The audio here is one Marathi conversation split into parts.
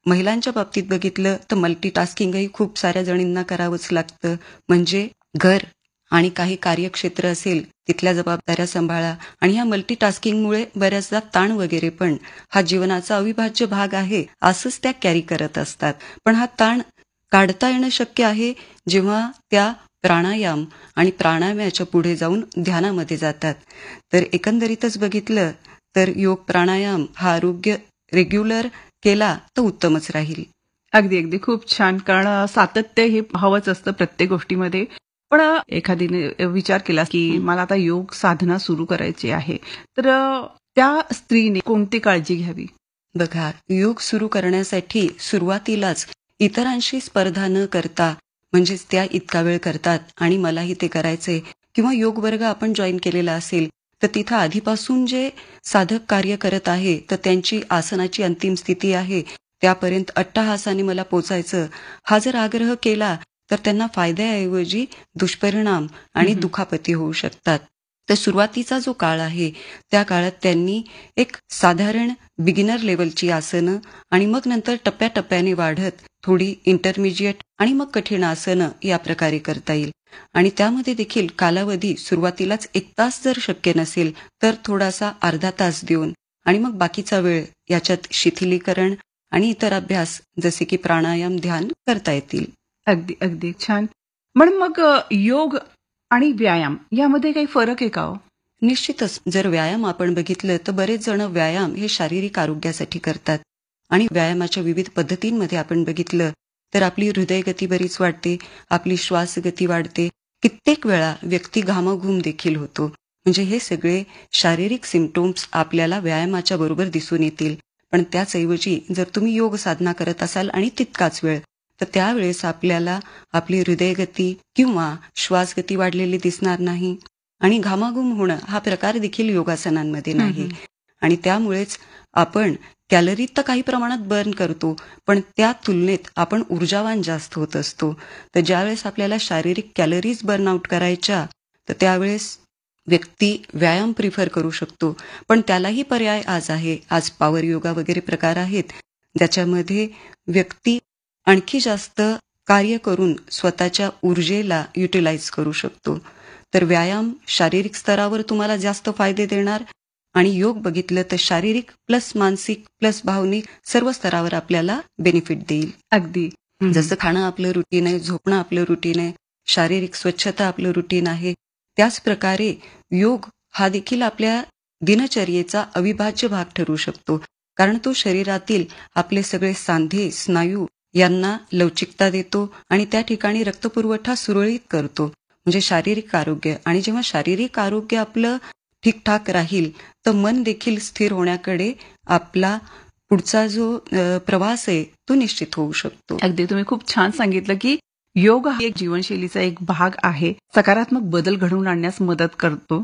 महिलांच्या बाबतीत बघितलं तर मल्टीटास्किंगही खूप साऱ्या जणींना करावंच लागतं. म्हणजे घर आणि काही कार्यक्षेत्र असेल तिथल्या जबाबदाऱ्या सांभाळा आणि ह्या मल्टीटास्किंगमुळे बऱ्याचदा ताण वगैरे पण हा जीवनाचा अविभाज्य भाग आहे असंच त्या कॅरी करत असतात. पण हा ताण काढता येणं शक्य आहे जेव्हा त्या प्राणायाम आणि प्राणायामाच्या पुढे जाऊन ध्यानामध्ये जातात. तर एकंदरीतच बघितलं तर योग प्राणायाम हा आरोग्य रेग्युलर केला तर उत्तमच राहील. अगदी अगदी खूप छान. कारण सातत्य हे हवंच असतं प्रत्येक गोष्टीमध्ये. पण एखादीने विचार केला की मला आता योग साधना सुरू करायची आहे, तर त्या स्त्रीने कोणती काळजी घ्यावी? बघा, योग सुरू करण्यासाठी सुरुवातीलाच इतरांशी स्पर्धा न करता, म्हणजेच त्या इतका वेळ करतात आणि मलाही ते करायचंय, किंवा योग वर्ग आपण जॉईन केलेला असेल तर तिथं आधीपासून जे साधक कार्य करत आहे तर त्यांची आसनाची अंतिम स्थिती आहे त्यापर्यंत अट्टहासाने मला पोचायचं, हा जर आग्रह केला तर त्यांना फायद्याऐवजी दुष्परिणाम आणि दुखापती होऊ शकतात. तर सुरुवातीचा जो काळ आहे त्या काळात त्यांनी एक साधारण बिगिनर लेवलची आसनं आणि मग नंतर टप्प्याटप्प्याने वाढत थोडी इंटरमिजिएट आणि मग कठीण आसनं या प्रकारे करता येईल. आणि त्यामध्ये देखील कालावधी सुरुवातीलाच 1 तास जर शक्य नसेल तर थोडासा अर्धा तास देऊन आणि मग बाकीचा वेळ याच्यात शिथिलीकरण आणि इतर अभ्यास जसे की प्राणायाम ध्यान करता येतील. अगदी अगदी छान. म्हणून मग योग आणि व्यायाम यामध्ये काही फरक आहे का हो? निश्चितच जर व्यायाम आपण बघितलं तर बरेच जण व्यायाम हे शारीरिक आरोग्यासाठी करतात आणि व्यायामाच्या विविध पद्धतींमध्ये आपण बघितलं तर आपली हृदयगती बरीच वाढते, आपली श्वासगती वाढते, कित्येक वेळा व्यक्ती घामाघूम देखील होतो. म्हणजे हे सगळे शारीरिक सिम्पटम्स आपल्याला व्यायामाच्या बरोबर दिसून येतील. पण त्याचऐवजी जर तुम्ही योग साधना करत असाल आणि तितकाच वेळ तर त्यावेळेस आपल्याला आपली हृदयगती किंवा श्वासगती वाढलेली दिसणार नाही आणि घामाघूम होणं हा प्रकार देखील योगासनांमध्ये नाही. आणि त्यामुळेच आपण कॅलरी तर काही प्रमाणात बर्न करतो पण त्या तुलनेत आपण ऊर्जावान जास्त होत असतो. तर ज्यावेळेस आपल्याला शारीरिक कॅलरीज बर्नआउट करायच्या तर त्यावेळेस व्यक्ती व्यायाम प्रिफर करू शकतो. पण त्यालाही पर्याय आज आहे. आज पॉवर योगा वगैरे प्रकार आहेत ज्याच्यामध्ये व्यक्ती आणखी जास्त कार्य करून स्वतःच्या ऊर्जेला युटिलाइज करू शकतो. तर व्यायाम शारीरिक स्तरावर तुम्हाला जास्त फायदे देणार आणि योग बघितलं तर शारीरिक प्लस मानसिक प्लस भावनिक सर्व स्तरावर आपल्याला बेनिफिट देईल. अगदी जसं खाणं आपलं रुटीन आहे, झोपणं आपलं रुटीन आहे, शारीरिक स्वच्छता आपलं रुटीन आहे, त्याच प्रकारे योग हा देखील आपल्या दिनचर्येचा अविभाज्य भाग ठरू शकतो. कारण तो शरीरातील आपले सगळे सांधे स्नायू यांना लवचिकता देतो आणि त्या ठिकाणी रक्तपुरवठा सुरळीत करतो. म्हणजे शारीरिक आरोग्य, आणि जेव्हा शारीरिक आरोग्य आपलं ठीकठाक राहील तर मन देखील स्थिर होण्याकडे आपला पुढचा जो प्रवास आहे तो निश्चित होऊ शकतो. अगदी तुम्ही खूप छान सांगितलं की योग हा एक जीवनशैलीचा एक भाग आहे, सकारात्मक बदल घडवून आणण्यास मदत करतो.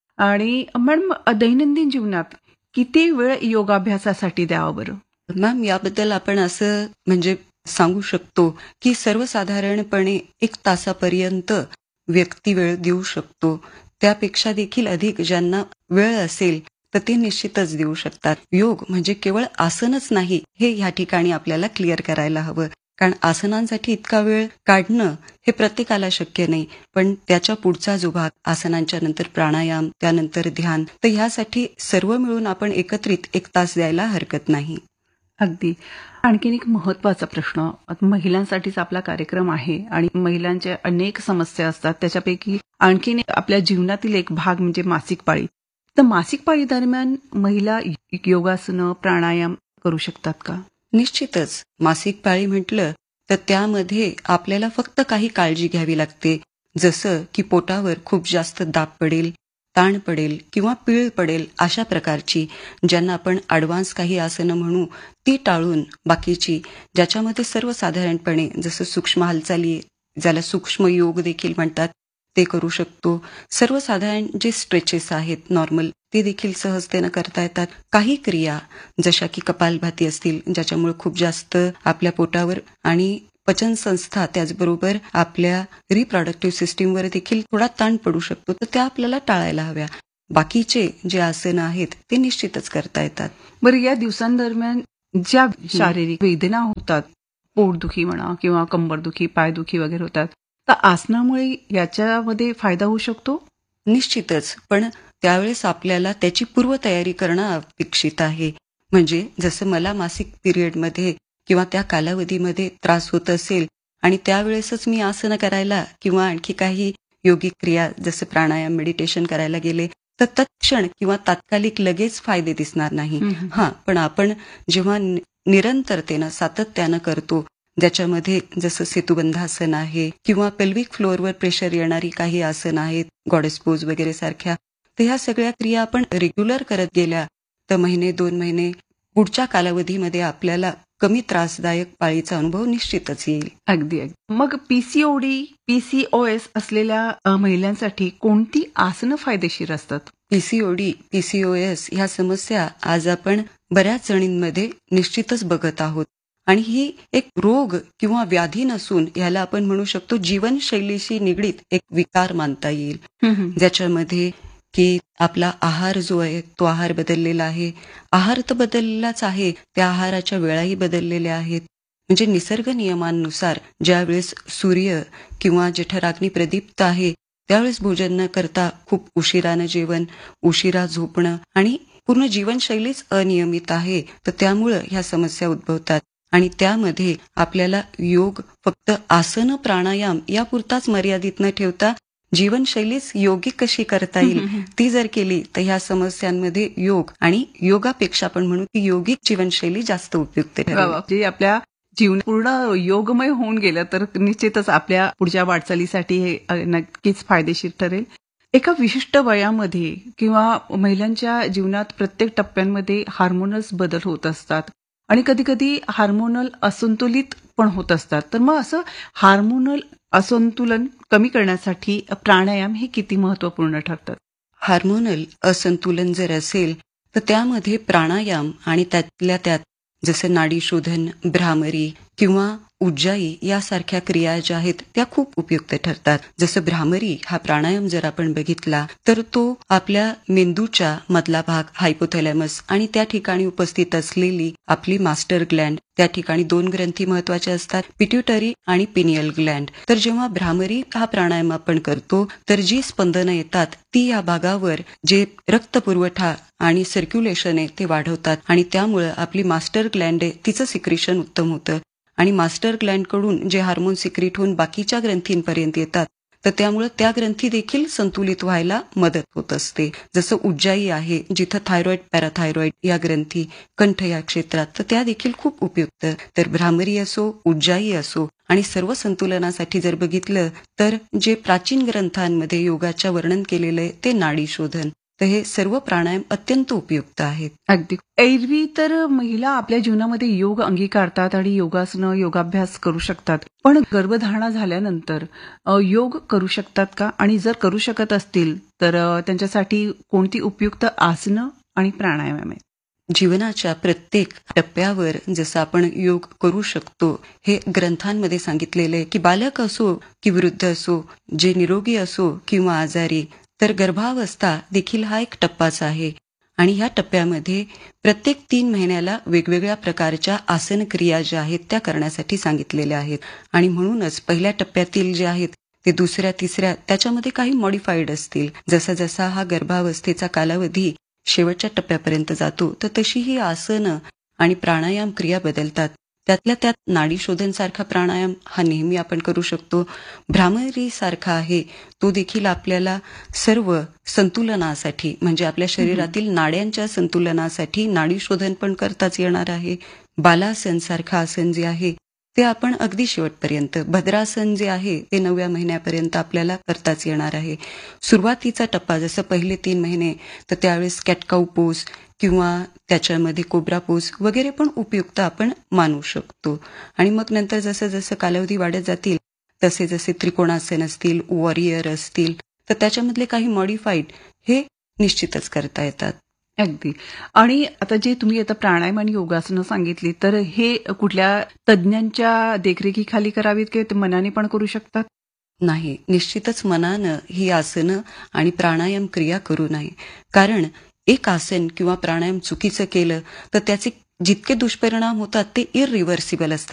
आणि मॅडम, दैनंदिन जीवनात किती वेळ योगाभ्यासासाठी द्यावा बरं? मॅम, याबद्दल आपण असं म्हणजे सांगू शकतो की सर्वसाधारणपणे 1 तासापर्यंत व्यक्ती वेळ देऊ शकतो. त्यापेक्षा देखील अधिक ज्यांना वेळ असेल तर ते निश्चितच देऊ शकतात. योग म्हणजे केवळ आसनच नाही हे ह्या ठिकाणी आपल्याला क्लिअर करायला हवं. कारण आसनांसाठी इतका वेळ काढणं हे प्रत्येकाला शक्य नाही. पण त्याच्या पुढचा जो भाग आसनांच्या नंतर प्राणायाम, त्यानंतर ध्यान, तर ह्यासाठी सर्व मिळून आपण एकत्रित 1 तास द्यायला हरकत नाही. अगदी. आणखीन एक महत्वाचा प्रश्न, महिलांसाठीच आपला कार्यक्रम आहे आणि महिलांच्या अनेक समस्या असतात, त्याच्यापैकी आणखीन एक आपल्या जीवनातील एक भाग म्हणजे मासिक पाळी. तर मासिक पाळी दरम्यान महिला योगासनं प्राणायाम करू शकतात का? निश्चितच. मासिक पाळी म्हटलं तर त्यामध्ये आपल्याला फक्त काही काळजी घ्यावी लागते. जसं की पोटावर खूप जास्त दाब पडेल, ताण पडेल किंवा पीळ पडेल अशा प्रकारची, ज्यांना आपण ॲडव्हान्स काही आसनं म्हणू, ती टाळून बाकीची ज्याच्यामध्ये सर्वसाधारणपणे जसं सूक्ष्म हालचाली, ज्याला सूक्ष्म योग देखील म्हणतात, ते करू शकतो. सर्वसाधारण जे स्ट्रेचेस आहेत नॉर्मल ते देखील सहजतेनं करता येतात. काही क्रिया जशा की कपालभाती असतील ज्याच्यामुळे खूप जास्त आपल्या पोटावर आणि पचनसंस्था त्याचबरोबर आपल्या रिप्रोडक्टिव्ह सिस्टीमवर देखील थोडा ताण पडू शकतो, तर त्या आपल्याला टाळायला हव्या. बाकीचे जे आसनं आहेत ते निश्चितच करता येतात. बरं, या दिवसांदरम्यान ज्या शारीरिक वेदना होतात, पोटदुखी म्हणा किंवा कंबरदुखी, पायदुखी वगैरे होतात, तर आसनामुळे याच्यामध्ये फायदा होऊ शकतो? निश्चितच. पण त्यावेळेस आपल्याला त्याची पूर्वतयारी करणं अपेक्षित आहे. म्हणजे जसं मला मासिक पिरियडमध्ये किंवा त्या कालावधीमध्ये त्रास होत असेल आणि त्यावेळेसच मी आसनं करायला किंवा आणखी काही योगिक क्रिया जसं प्राणायाम, मेडिटेशन करायला गेले, तर तत्क्षण किंवा तात्कालिक लगेच फायदे दिसणार नाही. पण आपण जेव्हा निरंतरतेनं, सातत्यानं करतो, ज्याच्यामध्ये जसं सेतुबंधासन आहे किंवा पेल्विक फ्लोअरवर प्रेशर येणारी काही आसन आहेत, गॉडेस पोज वगैरे सारख्या, तर ह्या सगळ्या क्रिया आपण रेग्युलर करत गेल्या तर महिने 2 महिने पुढच्या कालावधीमध्ये आपल्याला कमी त्रासदायक पाळीचा अनुभव निश्चितच येईल. अगदी अगदी. मग पीसीओडी, पीसीओएस असलेल्या महिलांसाठी कोणती आसनं फायदेशीर असतात? पीसीओडी, पीसीओएस ह्या समस्या आज आपण बऱ्याच जणींमध्ये निश्चितच बघत आहोत. आणि ही एक रोग किंवा व्याधी नसून ह्याला आपण म्हणू शकतो जीवनशैलीशी निगडीत एक विकार मानता येईल. ज्याच्यामध्ये की आपला आहार जो आहे तो आहार बदललेला आहे. आहार तर बदललेलाच आहे, त्या आहाराच्या वेळाही बदललेल्या आहेत. म्हणजे निसर्ग नियमांनुसार ज्यावेळेस सूर्य किंवा जठराग्नी प्रदीप्त आहे त्यावेळेस भोजन न करता खूप उशिरानं जेवण, उशिरा झोपणं आणि पूर्ण जीवनशैलीच अनियमित आहे, तर त्यामुळं ह्या समस्या उद्भवतात. आणि त्यामध्ये आपल्याला योग फक्त आसन प्राणायाम यापुरताच मर्यादित न ठेवता जीवनशैलीच योगिक कशी करता येईल ती जर केली तर ह्या समस्यांमध्ये योग आणि योगापेक्षा आपण म्हणू की योगिक जीवनशैली जास्त उपयुक्त ठरेल. म्हणजे आपल्या जीवन पूर्ण योगमय होऊन गेलं तर निश्चितच आपल्या पुढच्या वाटचालीसाठी हे नक्कीच फायदेशीर ठरेल. एका विशिष्ट वयामध्ये किंवा महिलांच्या जीवनात प्रत्येक टप्प्यांमध्ये हार्मोनल्स बदल होत असतात आणि कधी कधी हार्मोनल असंतुलित पण होत असतात. तर मग असं हार्मोनल असंतुलन कमी करण्यासाठी प्राणायाम हे किती महत्वपूर्ण ठरतात? हार्मोनल असंतुलन जर असेल तर त्यामध्ये प्राणायाम आणि त्यातल्या त्यात जसं नाडी शोधन, भ्रामरी किंवा उज्जाई यासारख्या क्रिया ज्या आहेत त्या खूप उपयुक्त ठरतात. जसं भ्रामरी हा प्राणायाम जर आपण बघितला तर तो आपल्या मेंदूच्या मधला भाग हायपोथॅलॅमस आणि त्या ठिकाणी उपस्थित असलेली आपली मास्टर ग्लँड, त्या ठिकाणी 2 ग्रंथी महत्वाच्या असतात, पिट्युटरी आणि पिनियल ग्लँड. तर जेव्हा भ्रामरी हा प्राणायाम आपण करतो तर जी स्पंदनं येतात ती या भागावर जे रक्तपुरवठा आणि सर्क्युलेशन आहे ते वाढवतात आणि त्यामुळे आपली मास्टर ग्लँड आहे तिचं सिक्रिशन उत्तम होतं आणि मास्टर ग्लँडकडून जे हार्मोन सिक्रिट होऊन बाकीच्या ग्रंथींपर्यंत येतात तर त्यामुळे त्या ग्रंथी देखील संतुलित व्हायला मदत होत असते. जसं उज्जाई आहे जिथं थायरॉइड, पॅराथायरॉइड या ग्रंथी कंठ या क्षेत्रात, तर त्या देखील खूप उपयुक्त. तर भ्रामरी असो, उज्जाई असो आणि सर्व संतुलनासाठी जर बघितलं तर जे प्राचीन ग्रंथांमध्ये योगाच्या वर्णन केलेलं आहे ते नाडी शोधन, तर हे सर्व प्राणायाम अत्यंत उपयुक्त आहेत. अगदी. एरवी तर महिला आपल्या जीवनामध्ये योग अंगीकारतात आणि योगासनं, योगाभ्यास करू शकतात. पण गर्भधारणा झाल्यानंतर योग करू शकतात का? आणि जर करू शकत असतील तर त्यांच्यासाठी कोणती उपयुक्त आसनं आणि प्राणायाम आहेत? जीवनाच्या प्रत्येक टप्प्यावर जसं आपण योग करू शकतो हे ग्रंथांमध्ये सांगितलेलं आहे की बालक असो की वृद्ध असो, जे निरोगी असो किंवा आजारी, तर गर्भावस्था देखील हा एक टप्पाच आहे. आणि ह्या टप्प्यामध्ये प्रत्येक 3 महिन्याला वेगवेगळ्या प्रकारच्या आसन क्रिया ज्या आहेत त्या करण्यासाठी सांगितलेल्या आहेत. आणि म्हणूनच पहिल्या टप्प्यातील जे आहेत ते दुसऱ्या, तिसऱ्या त्याच्यामध्ये काही मॉडिफाईड असतील. जसा जसा हा गर्भावस्थेचा कालावधी शेवटच्या टप्प्यापर्यंत जातो तर तशी ही आसनं आणि प्राणायाम क्रिया बदलतात. त्यातल्या त्यात नाडी शोधन सारखा प्राणायाम हा नेहमी आपण करू शकतो. भ्रामरी सारखा आहे तो देखील आपल्याला सर्व संतुलनासाठी म्हणजे आपल्या शरीरातील नाड्यांच्या संतुलनासाठी नाडी शोधन पण करताच येणार आहे. बालासन सारखं आसन जे आहे ते आपण अगदी शेवटपर्यंत, भद्रासन जे आहे ते 9व्या महिन्यापर्यंत आपल्याला करताच येणार आहे. सुरुवातीचा टप्पा जसं पहिले 3 महिने तर त्यावेळेस कॅटकाऊ पोज किंवा त्याच्यामध्ये कोब्रा पोज वगैरे पण उपयुक्त आपण मानू शकतो. आणि मग नंतर जसं जसं कालावधी वाढत जातील तसे जसे त्रिकोणासन असतील, वॉरियर असतील, तर त्याच्यामधले काही मॉडिफाईड हे निश्चितच करता येतात. अगदी. आणि आता जे तुम्ही आता प्राणायाम आणि योगासनं सांगितली तर हे कुठल्या तज्ज्ञांच्या देखरेखीखाली करावीत की ते मनाने पण करू शकतात? नाही, निश्चितच मनानं ही आसनं आणि प्राणायाम क्रिया करू नये. कारण एक आसन किंवा प्राणायाम चुकीचं केलं तर त्याचे जितके दुष्परिणाम होतात ते इरिव्हर्सिबल असतात.